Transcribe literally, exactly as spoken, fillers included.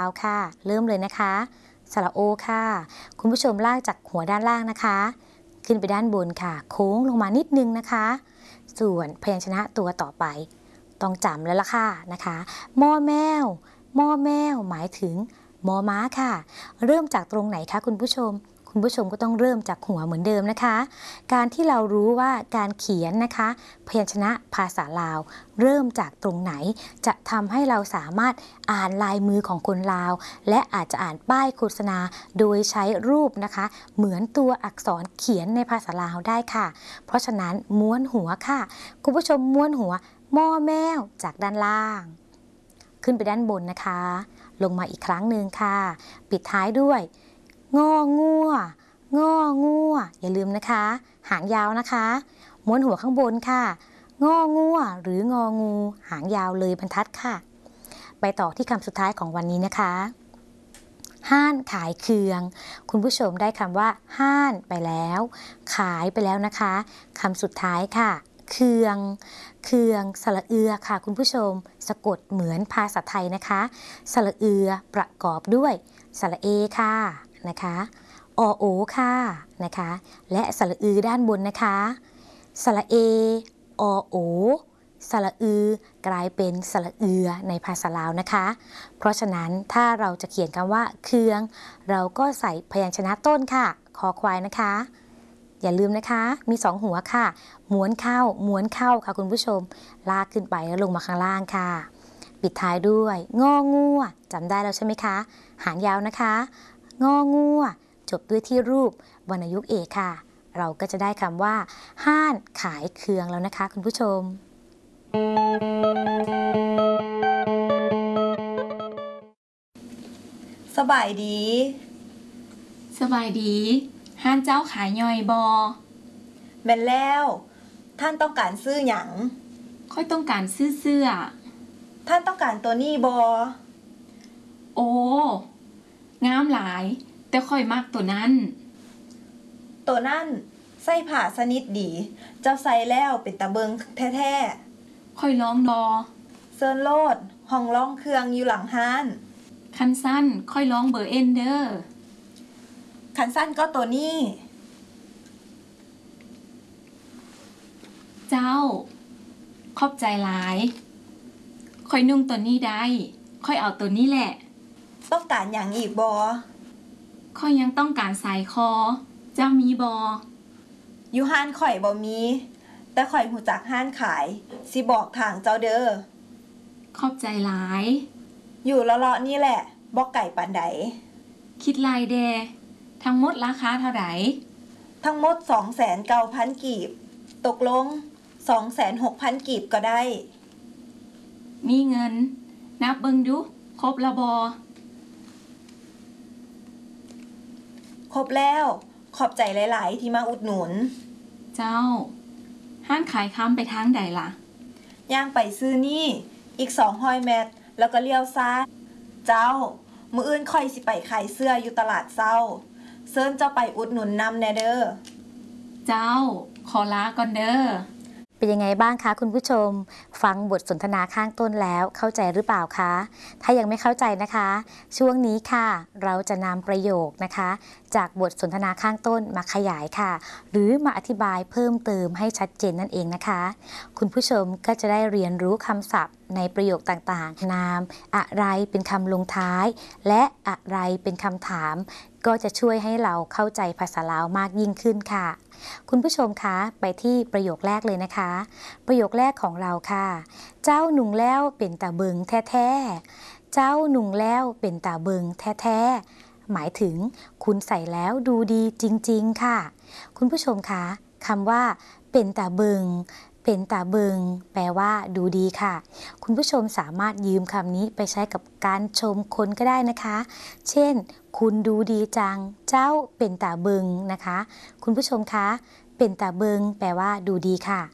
าวค่ะเริ่มเลยนะคะสระโอค่ะคุณผู้ชมลากจากหัวด้านล่างนะคะขึ้นไปด้านบนค่ะโค้งลงมานิดนึงนะคะส่วนพยัญชนะตัวต่อไปต้องจำแล้วล่ะค่ะนะคะมอแมวมอแมวหมายถึงมอม้าค่ะเริ่มจากตรงไหนคะคุณผู้ชมคุณผู้ชมก็ต้องเริ่มจากหัวเหมือนเดิมนะคะการที่เรารู้ว่าการเขียนนะคะพยัญชนะภาษาลาวเริ่มจากตรงไหนจะทำให้เราสามารถอ่านลายมือของคนลาวและอาจจะอ่านป้ายโฆษณาโดยใช้รูปนะคะเหมือนตัวอักษรเขียนในภาษาลาวได้ค่ะเพราะฉะนั้นม้วนหัวค่ะคุณผู้ชมม้วนหัวมอแมวจากด้านล่างขึ้นไปด้านบนนะคะลงมาอีกครั้งหนึ่งค่ะปิดท้ายด้วยงองัวงองัวอย่าลืมนะคะหางยาวนะคะม้วนหัวข้างบนค่ะงองัวหรืององูหางยาวเลยบรรทัดค่ะไปต่อที่คำสุดท้ายของวันนี้นะคะห้านขายเคืองคุณผู้ชมได้คำว่าห้านไปแล้วขายไปแล้วนะคะคำสุดท้ายค่ะเคืองเคืองสระเอือค่ะคุณผู้ชมสะกดเหมือนภาษาไทยนะคะสระเอือประกอบด้วยสระเอค่ะนะคะอโอค่ะนะคะและสระอือด้านบนนะคะสระเออโอสระอือกลายเป็นสระเอือในภาษาลาวนะคะเพราะฉะนั้นถ้าเราจะเขียนคำว่าเคืองเราก็ใส่พยัญชนะต้นค่ะคอควายนะคะอย่าลืมนะคะมีสองหัวค่ะม้วนเข้าม้วนเข้าค่ะคุณผู้ชมลากขึ้นไปแล้วลงมาข้างล่างค่ะปิดท้ายด้วยงองัวจำได้แล้วใช่ไหมคะหางยาวนะคะงองัวจบด้วยที่รูปวรรณยุกต์เอกค่ะเราก็จะได้คำว่าห้านขายเคืองแล้วนะคะคุณผู้ชมสบายดีสบายดีห้านเจ้าขายย่อยบอแม่นแล้วท่านต้องการซื้อหยังค่อยต้องการซื้อเสื้อท่านต้องการตัวนี้บอโอ้งามหลายแต่ค่อยมักตัวนั้นตัวนั้นใส่ผ้าสนิทดีเจ้าใส่แล้วเป็นตะเบิงแท้ๆค่อยลองดอเซินโลดห้องร้องเครื่องอยู่หลังห้านคันสั้นค่อยลองเบอร์เอ็นเดอร์คันสั้นก็ตัวนี้เจ้าขอบใจหลายค่อยนุ่งตัวนี้ได้ค่อยเอาตัวนี้แหละต้องการอย่างอีกบอค่อยยังต้องการสายคอเจ้ามีบออยู่ห้านข่อยบ่มีแต่ข่อยหูจักห้านขายสิบอกทางเจ้าเด้อขอบใจหลายอยู่เลาะๆนี่แหละบ่ไก่ปานใดคิดลายแดทั้งหมดราคาเท่าไหร่ทั้งหมด สองแสนเก้าพัน กีบตกลง สองแสนหกพัน กีบก็ได้มีเงินนับเบิ่งดูครบละบอครบแล้วขอบใจหลายๆที่มาอุดหนุนเจ้าห้านขายค้ำไปทางใดล่ะย่างไปซื้อนี่อีกสองร้อยเมตรแล้วก็เลี้ยวซ้ายเจ้ามื้ออื่นค่อยสิไปขายเสื้ออยู่ตลาดเช้าเชิญเจ้าไปอุดหนุนนำแน่เด้อเจ้าขอลาก่อนเด้อเป็นยังไงบ้างคะคุณผู้ชมฟังบทสนทนาข้างต้นแล้วเข้าใจหรือเปล่าคะถ้ายังไม่เข้าใจนะคะช่วงนี้ค่ะเราจะนำประโยคนะคะจากบทสนทนาข้างต้นมาขยายค่ะหรือมาอธิบายเพิ่มเติมให้ชัดเจนนั่นเองนะคะคุณผู้ชมก็จะได้เรียนรู้คำศัพท์ในประโยคต่างๆนามอะไรเป็นคำลงท้ายและอะไรเป็นคำถามก็จะช่วยให้เราเข้าใจภาษาลาวมากยิ่งขึ้นค่ะคุณผู้ชมคะไปที่ประโยคแรกเลยนะคะประโยคแรกของเราค่ะเจ้าหนุ่งแล้วเป็นตาเบิงแท้ๆเจ้าหนุ่งแล้วเป็นตาเบิงแท้ๆหมายถึงคุณใส่แล้วดูดีจริงๆค่ะคุณผู้ชมคะคำว่าเป็นตาเบิงเป็นตาเบิงแปลว่าดูดีค่ะคุณผู้ชมสามารถยืมคำนี้ไปใช้กับการชมคนก็ได้นะคะเช่นคุณดูดีจังเจ้าเป็นตาเบิงนะคะคุณผู้ชมคะเป็นตาเบิงแปลว่าดูดีค่ะ